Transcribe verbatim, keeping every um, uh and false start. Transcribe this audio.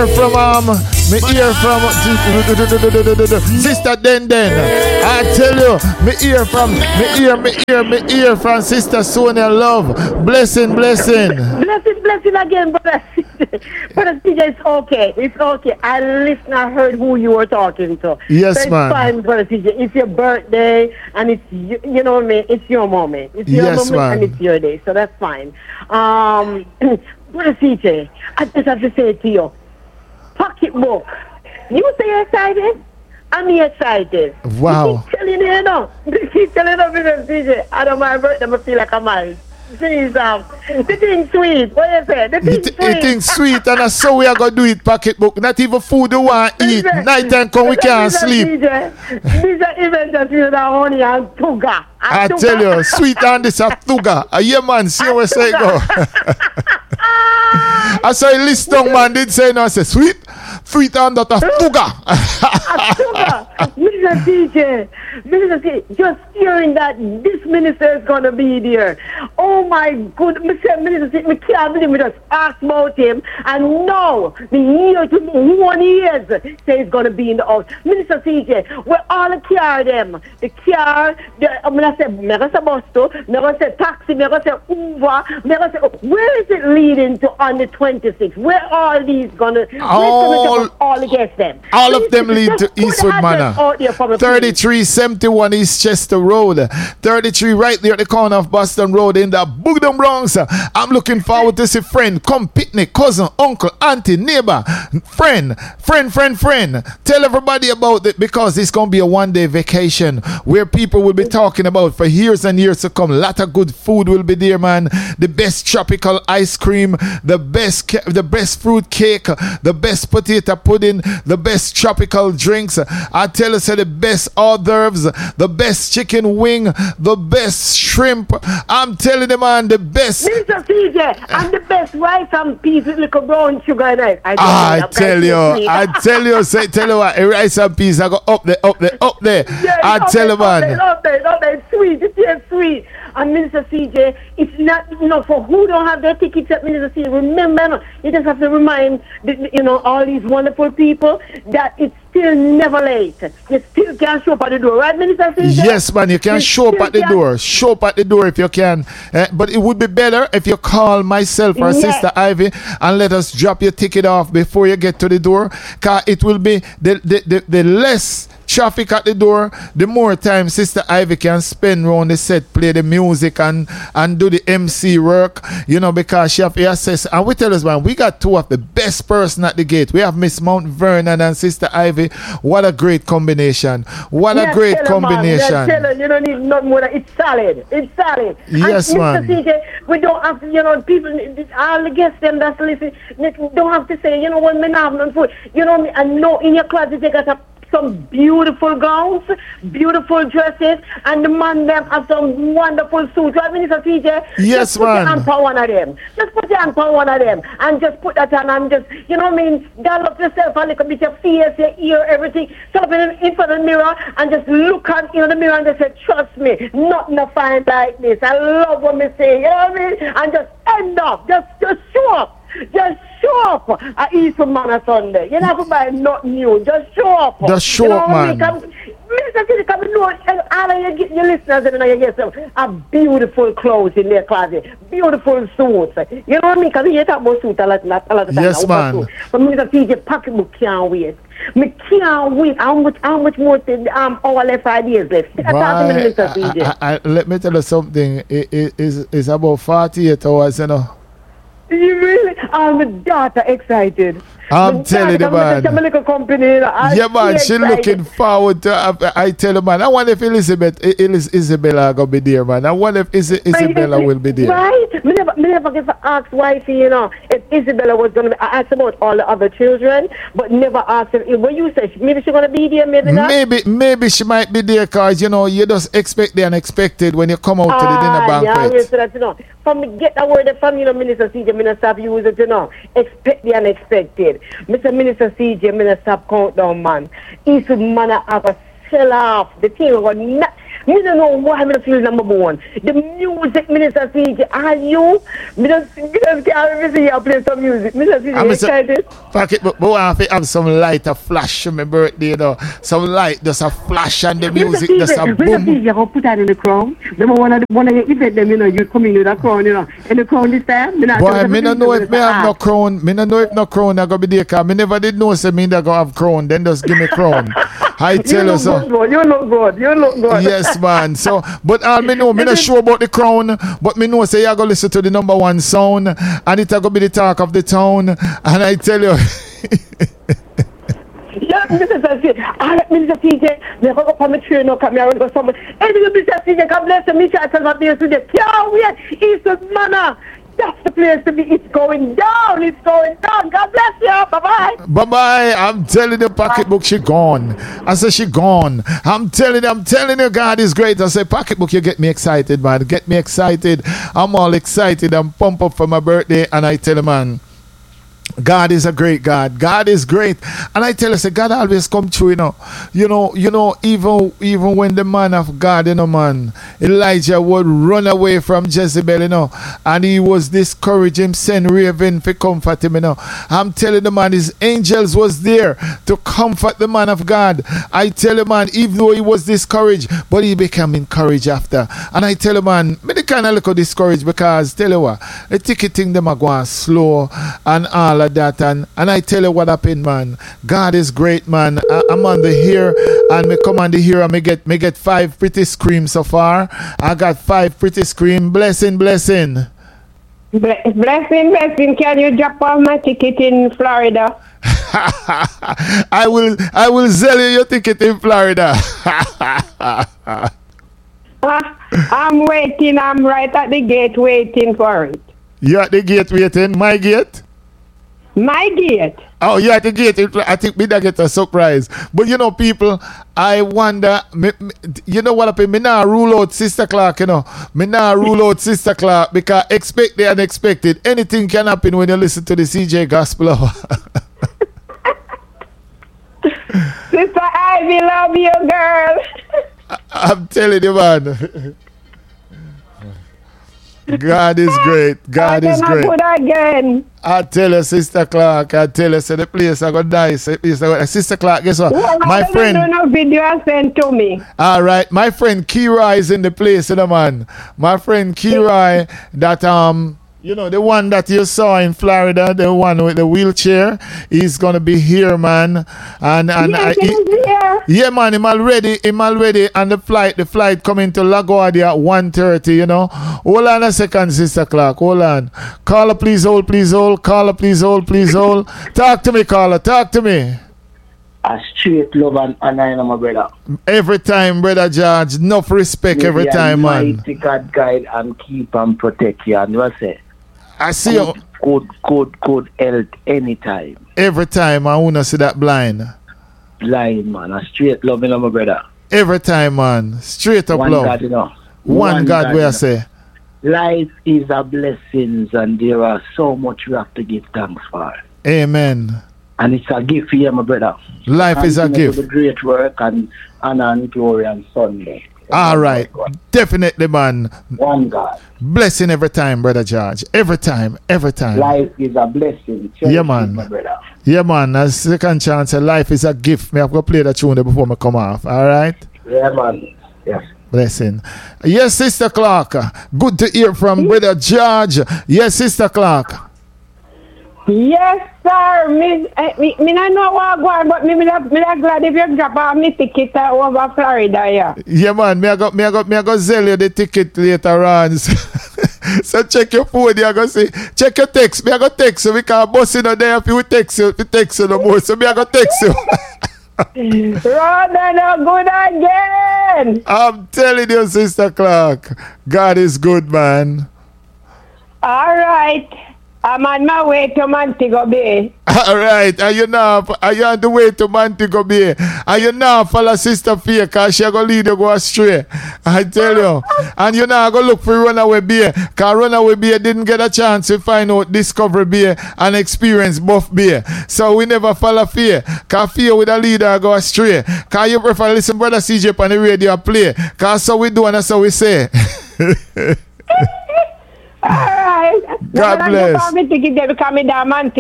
hear from um, me hear from Sister Den Den. I tell you, me hear from, me hear, me hear, me hear from Sister Sonia Love. Blessing, blessing. Blessing, blessing again, brother. Brother C J, it's okay. It's okay. I listened, I heard who you were talking to. Yes, so it's man. Fine, brother C J. It's your birthday, and it's you, you know what I mean. It's your moment. It's your yes, moment, man. and it's your day. So that's fine. Um, brother C J, I just have to say to you, pocketbook. You say you're excited? I'm excited. Wow. You keep telling you, you know. You keep telling me, brother C J. I don't mind birthday. I feel like I'm married. Jeez, um, the thing sweet. What you say? The thing sweet. The thing sweet, and that's how we are gonna do it. Pocketbook. Not even food we want to eat. Night time come we can't sleep. These are events that you know honey and tuga. I tell you, sweet and this a tuga. A yeah man, see where say go. I saw a list down man did say no. I said sweet, sweet and that a tuga. A tuga. Mister D J, Mister C, just hearing that this minister is gonna be there. Oh my good, Mister Minister C, we can't believe we just asked about him, and now the year to one years say he's gonna be in the house. Minister C J, we all carry them. The car, the I'm gonna say, I'm gonna say bus too, I'm gonna say taxi, I'm gonna say Uber, I'm gonna say, where is it leading to on the twenty-sixth? Where are these gonna? All, all against them. All Please, of them lead to Eastwood Manor. thirty-three seventy-one East Chester Road. thirty-three right there at the corner of Boston Road in the Boogdom Bronx. I'm looking forward to see friend, come picnic, cousin, uncle, auntie, neighbor, friend, friend, friend, friend. Tell everybody about it because it's going to be a one-day vacation where people will be talking about for years and years to come. A lot of good food will be there, man. The best tropical ice cream, the best, ca- the best fruit cake, the best potato pudding, the best tropical drinks. I tell you, say the best hors d'oeuvres, the best chicken wing, the best shrimp. I'm telling you, man, the best. Mister C J, and the best rice and peas with little brown sugar in it. I, I tell you, I tell you, say, tell you what, rice and peas, I go up there, up there, up there. Yeah, I tell you, man. Up there, up there, sweet, it is sweet. And Minister C J, it's not, you know, for who don't have their tickets at Minister C J, remember, you just have to remind, the, you know, all these wonderful people that it's still never late. You still can show up at the door, right, Minister C J? Yes, man, you can you show up at the can. door. Show up at the door if you can. Uh, but it would be better if you call myself or yes. Sister Ivy and let us drop your ticket off before you get to the door. Because it will be the, the, the, the less traffic at the door, the more time Sister Ivy can spend around the set, play the music and and do the M C work, you know, because she have to assess. And we tell us, man, we got two of the best person at the gate. We have Miss Mount Vernon and Sister Ivy. What a great combination. What yes, a great tell combination. Her, yes, tell her, you don't need nothing more. It's solid. It's solid. Yes, and man. Mister C J, we don't have to, you know, people, all the guests them that's listening, don't have to say, you know, when men have no food, you know, I know in your closet they got a some beautiful gowns, beautiful dresses, and the man them have some wonderful suits. Right, Minister C J? Yes, just put man. your hand on one of them. Just put your hand on one of them, and just put that on, and just, you know what I mean, doll up yourself a little bit, your face, your ear, everything. Stand up in, in front of the mirror, and just look at you know, the mirror, and just say, trust me, nothing to find like this. I love what me say, you know what I mean? And just end up, just, just show up. Just show up at Eastwood Manor Sunday. You don't have to buy nothing new. Just show up. Just show you know up, man. Minister City, come know, all of you, your listeners, you know, you get some a beautiful clothes in their closet, beautiful suits. You know what I mean? Because you talk about suits a lot, a lot of times. Yes, man. But Minister C J, pocketbook can't wait. Me can't wait. How much, how much more to, um, our left five years left? I talk to me, Minister C J. I, I, I, let me tell you something. It, it, it's, it's about forty-eight hours, you know. You really? I'm a daughter excited. I'm my telling you, man. I'm a little company. Yeah, man. She looking forward to. Uh, I tell you, man. I wonder if Elizabeth, Is, Isabella gonna be there, man. I wonder if Is, Isabella will be there. Right? Me never, me never get to ask wifey, you know, if Isabella was gonna be. I asked about all the other children, but never asked if. What you say? Maybe she's gonna be there. Maybe not. Maybe, maybe she might be there, cause you know you just expect the unexpected when you come out ah, to the dinner banquet. Yeah, so that, you know, from me get that word from you know, Minister C J, Minister of use it, you know, expect the unexpected. Mister Minister C J, Minister stop countdown, man. Eastwood Manor have a sell off. The team was not. Me don't know why I feel number one. The music, Minister C J, are you? Me just, me just can't see you play some music. Minister C J, you excited? Pocket, but I want to have some light, a flash on my birthday, you know. Some light, just a flash and the music, just a boom. Minister C J, you put that in the crown. Them one of the, one of the event them, you know, you come in with a crown, you know. In the crown this time. Me Boy, me don't know if me have no crown. Me don't know if no crown I go be there, cause me never did know say me that go have crown. Then just give me crown. I tell you so. Good, you look good. You look good. Yes, man. So, but all me know, me not sure about the crown, but me know say you go listen to the number one sound, and it go be the talk of the town. And I tell you. Yeah, Mister C J. All right, Mister C J. Me go up on my train now, come here and go somewhere. Anyway, Mister C J, God bless you. Me try to tell my Mister C J. Can't wait. Eastern Manor. That's the place to be. It's going down. It's going down. God bless you. Bye-bye. Bye-bye. I'm telling you, Pocketbook, she gone. I said she gone. I'm telling you, I'm telling you, God is great. I say, Pocketbook, you get me excited, man. Get me excited. I'm all excited. I'm pumped up for my birthday. And I tell you, man, God is a great God. God is great. And I tell you, say, God always come true, you know. You know, you know, even even when the man of God, you know, man, Elijah would run away from Jezebel, you know, and he was discouraged, him send raven to comfort him, you know. I'm telling the man, his angels was there to comfort the man of God. I tell you, man, even though he was discouraged, but he became encouraged after. And I tell you, man, me the kind of look discouraged because, tell you what, the ticketing them are going slow and all of that, and and I tell you what happened, man. God is great, man. I, I'm on the here, and me come on the here, and me get me get five pretty screams so far. I got five pretty scream. Blessing, blessing. Blessing, blessing. Can you drop off my ticket in Florida? I will. I will sell you your ticket in Florida. uh, I'm waiting. I'm right at the gate waiting for it. You're at the gate waiting? My gate? My gate. Oh, you're at the gate. I think me that get a surprise. But you know, people, I wonder, me, me, you know what happened? Me now rule out Sister Clark, you know. Me now rule out Sister Clark because expect the unexpected. Anything can happen when you listen to the C J Gospel Hour. Sister Ivy, love you, girl. I, I'm telling you, man. God is great. God is great. Again. I tell you, Sister Clark, I tell you, say the place I got nice. Sister Clark, guess what? Yeah, my friend. I don't know video sent to me. All right, my friend Kira is in the place, you know, man. My friend Kira, that um. You know, the one that you saw in Florida, the one with the wheelchair, he's going to be here, man. And, and yes, I, he, yeah, man, him already, him already, and the flight, the flight coming to LaGuardia at one thirty, you know. Hold on a second, Sister Clark, hold on. Caller, please hold, please hold. Caller, please hold, please hold. Talk to me, caller, talk to me. A straight love and honor, my brother. Every time, brother George, enough respect Maybe every time, man. Mighty God guide and keep and protect you, and you say, I see good, you. Good, good, good health anytime. Every time I wanna see that blind. Blind, man. A straight love, you know, my brother. Every time, man. Straight up One love. God, you know. One, One God, God where I say. Life is a blessing, and there are so much we have to give thanks for. Amen. And it's a gift for you, my brother. Life is a gift. The great work and honor and glory on Sunday. All right. Definitely, man. One God. Blessing every time, brother George. Every time, every time. Life is a blessing. Cherish yeah, man. My brother. Yeah, man. A second chance. Life is a gift. Me have to play that tune before I come off. All right? Yeah, man. Yes. Blessing. Yes, Sister Clark. Good to hear from brother George. Yes, Sister Clark. Yes, sir. Me, I, me, me not know what go on, but me, me, me, me glad if you drop off me ticket over Florida, yeah. Yeah, man. Me I got, me I got, me I got sell you the ticket later on. So check your phone. You go see. Check your text. Me I got text you because boss in there if you text you, you text you no more. So me I got text you. Rather no good again. I'm telling you, Sister Clark. God is good, man. All right. I'm on my way to Montego Bay. All right. And you now, are you on the way to Montego Bay? And you now follow Sister Fear because she going to lead you go astray. I tell you. And you now go look for Runaway Bay because Runaway Bay didn't get a chance to find out Discovery Bay and experience Buff Bay. So we never follow Fear because Fear with a leader go astray. Because you prefer listen Brother C J on the radio play. Because so we do and that's how we say. All right. God bless. I'm going to take it there because I'm